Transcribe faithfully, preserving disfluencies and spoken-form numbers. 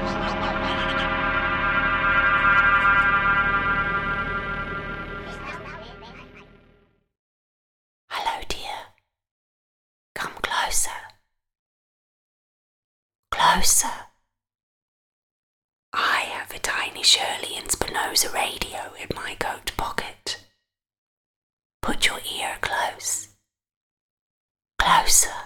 Hello, dear. Come closer. Closer. I have a tiny Shirley and Spinoza radio in my coat pocket. Put your ear close. Closer.